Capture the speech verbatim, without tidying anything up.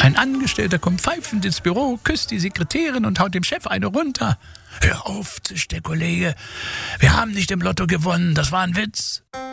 Ein Angestellter kommt pfeifend ins Büro, küsst die Sekretärin und haut dem Chef eine runter. »Hör auf«, zischt der Kollege. »Wir haben nicht im Lotto gewonnen, das war ein Witz.«